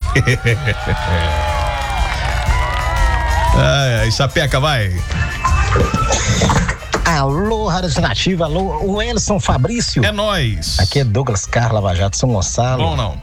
Sapeca, vai. Alô, Rádio Alternativa, alô, o Elson Fabrício. É nóis. Aqui é Douglas Carlos, Lava Jato, São Gonçalo. Bom, não.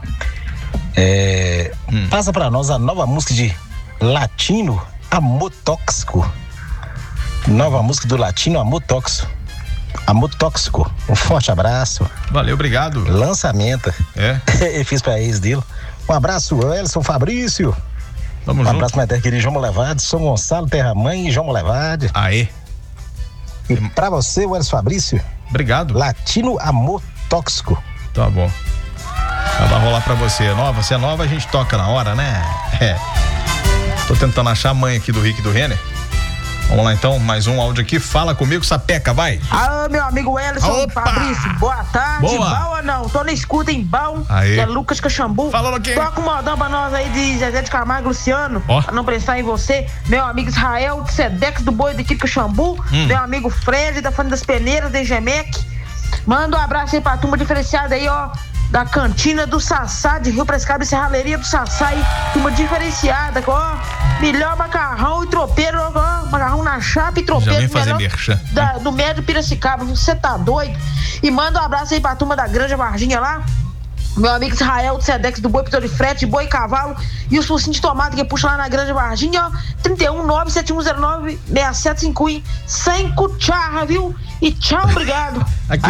Passa pra nós a nova música de Latino, Amor Tóxico. Nova música do Latino, Amor Tóxico. Amor Tóxico. Um forte abraço. Valeu, obrigado. Lançamento. Eu fiz pra ex dele. Um abraço, Elson Fabrício. Tamo junto. Abraço, minha terra querida João Molevade, São Gonçalo, Terra Mãe e João Molevade. Aê. E pra você, o Elson Fabrício. Obrigado. Latino Amor Tóxico. Tá bom. Vai rolar pra você. Você é nova, a gente toca na hora, né? Tô tentando achar a mãe aqui do Rick e do Renner. Vamos lá então, mais um áudio aqui. Fala comigo, Sapeca, vai. Alô, meu amigo Elson Fabrício, boa tarde. Boa. Bom ou não? Tô na escuta em Bom, Aê. é Lucas Caxambu. Falou aqui. Toca um modão pra nós aí de Zezé de Camargo e Luciano, pra não prestar em você. Meu amigo Israel, de Sedex do Boi daqui de Caxambu. Meu amigo Fred, da Fã das Peneiras, de Gemec. Manda um abraço aí pra turma diferenciada aí, ó, da cantina do Sassá, de Rio Prescado, Serralheria do Sassá aí, turma diferenciada, ó, melhor macarrão e tropeiro, ó, macarrão na chapa e tropeiro. Já vem fazer merchan. Do Médio Piracicaba, você tá doido? E manda um abraço aí pra turma da Granja Varginha lá, meu amigo Israel, do Sedex do Boi, Pitor de Frete, Boi e Cavalo, e o focinho de tomate que puxa lá na Granja Varginha, ó, 31-97109-6751, sem cucharra, viu? E tchau, obrigado.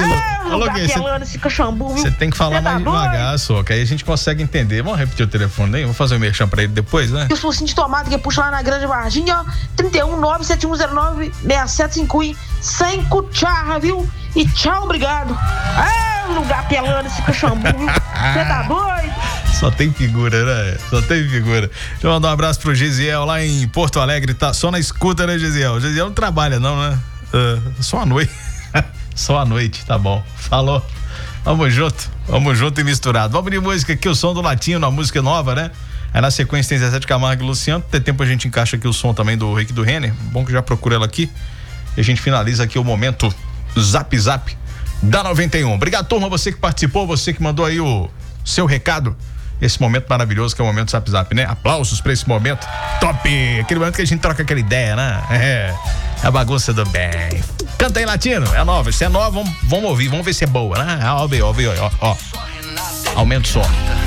Você tem que falar mais devagar, só, que aí a gente consegue entender. Vamos repetir o telefone aí? Vou fazer um merchan pra ele depois, né? E os focinhos de tomate que puxa lá na Granja Varginha, ó, 31-97109-6751, sem cucharra, viu? E tchau, obrigado. Lugar pelando esse Caxambu, viu? Você tá doido? Só tem figura, né? Só tem figura. Deixa eu mandar um abraço pro Gisiel lá em Porto Alegre, tá só na escuta, né, Gisiel? O Gisiel não trabalha não, né? Só à noite. Só à noite, tá bom. Falou. Vamos junto e misturado. Vamos de música aqui, o som do Latino, a música nova, né? Aí na sequência tem Zezé de Camargo e Luciano. Tem tempo a gente encaixa aqui o som também do Rick e do Renner. Bom que já procura ela aqui. E a gente finaliza aqui o momento Zap Zap da 91. Obrigado, turma, você que participou, você que mandou aí o seu recado. Esse momento maravilhoso que é o momento Zap Zap, né? Aplausos pra esse momento top. Aquele momento que a gente troca aquela ideia, né? É a bagunça do bem. Canta aí, Latino, é nova. Se é nova, vamos ouvir, vamos ver se é boa, né? Ó. Aumenta o som.